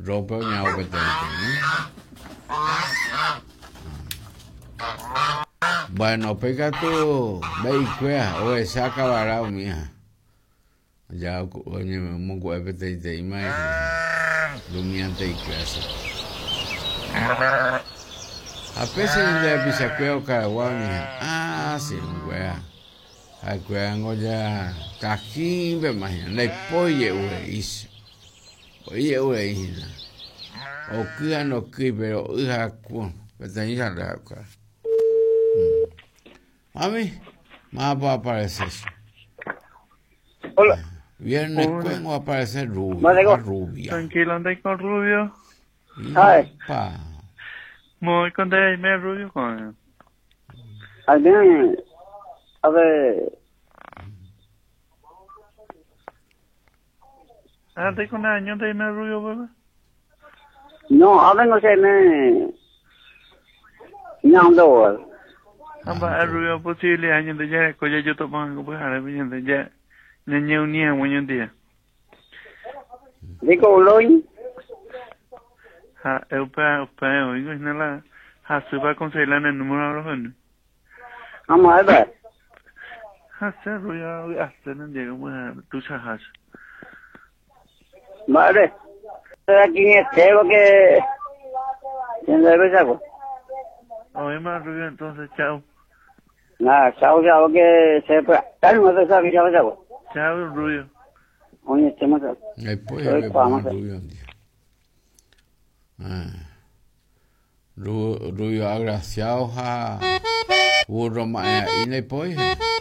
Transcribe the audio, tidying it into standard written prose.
Rompe una obetente, Bueno, pega tu vehículo o esa acabará, mija. Ya, oye, me mueve de imagen. Lumiante y clase. A pesar de pisaqueo caraguao, mija. Ah, sí, wea. A cueango ya. Cajimbe, imagina. Le poye, weis. Oye, weis. O kia no ki, pero hija cu. Pero tenía la cara. Mami, más va a aparecer. Hola. Viernes cuen va a aparecer rubio. Vale, Rubia. Tranquilo, andai con Rubio. Ay. Pa. Muy contento, me Rubio con. Alguien, a ver, Andai con años de me Rubio, bebé. no, a ver, no sé, me, no, Amba Rubio posible años de ya, coya yo tomo pues ahora bien de ya. Niña unía un día. digo, loin, Ha, eupa, oigo, es nada. Ha, se va a conseguir el número de los jóvenes. vamos a ver, Ha, se Rubio, hasta no llega, pues, tú sabes. vale, aquí en este, porque, ¿quién debe saber? Oye, más Rubio, entonces, chao. Nada, chao, que se puede, no te sabes, chao. Chao, Rubio. Oye, este más, Después soy me Pama, pongo rubio un día. Rubio agraciado a burro más y le poye.